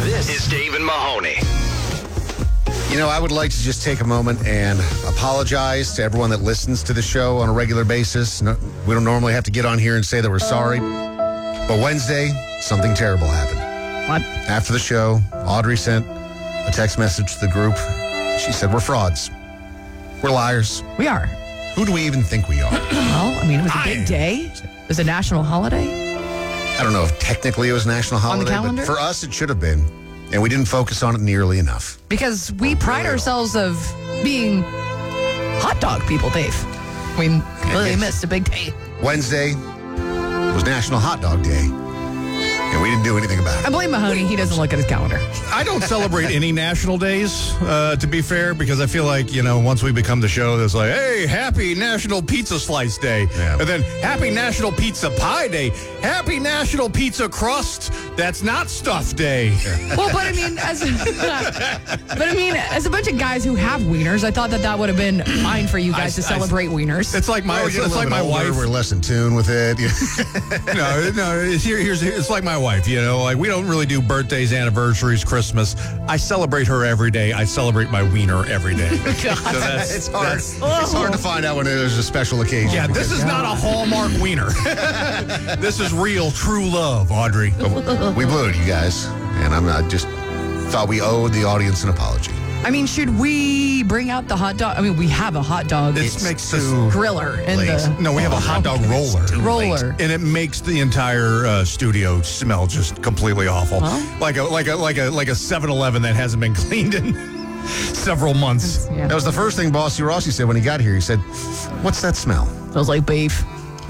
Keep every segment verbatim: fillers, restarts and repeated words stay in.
This is Dave and Mahoney. You know, I would like to just take a moment and apologize to everyone that listens to the show on a regular basis. No, we don't normally have to get on here and say that we're sorry. But Wednesday, something terrible happened. What? After the show, Audrey sent a text message to the group. She said, we're frauds. We're liars. We are. Who do we even think we are? Well, I mean, it was a big day. It was a national holiday. I don't know if technically it was a national holiday. On the calendar? But for us, it should have been. And we didn't focus on it nearly enough. Because we pride ourselves of being hot dog people, Dave. We really missed a big day. Wednesday was National Hot Dog Day, and we didn't do anything about I it. blame Mahoney. He doesn't look at his calendar. I don't celebrate any national days, uh, to be fair, because I feel like, you know, once we become the show, there's like, hey, happy National Pizza Slice Day. Yeah. And then happy National Pizza Pie Day. Happy National Pizza Crust That's Not Stuff Day. Well, but I mean, as but I mean, as a bunch of guys who have wieners, I thought that that would have been fine for you guys I, to celebrate I, wieners. It's like my, Oh, it's, it's it's like my older, wife. We're less in tune with it. no, no. It's, here, here's it's like my wife. You know, like we don't really do birthdays, anniversaries, Christmas. I celebrate her every day. I celebrate my wiener every day. So that's, it's hard. that's- It's hard to find out when there's a special occasion. yeah, this is not a Hallmark wiener. This is real, true love, Audrey. But we blew it, you guys, and I'm not just thought we owed the audience an apology. I mean, should we bring out the hot dog? I mean, we have a hot dog It makes this, griller in the no, we have a hot dog roller. roller. And it makes the entire uh, studio smell just completely awful, Well. like a like a like a like a seven eleven that hasn't been cleaned in several months. Yeah. That was the first thing Bossy Rossi said when he got here. He said, "What's that smell?" Smells like beef.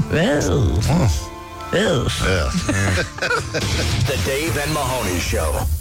Ew. Ew. Ugh. The Dave and Mahoney Show.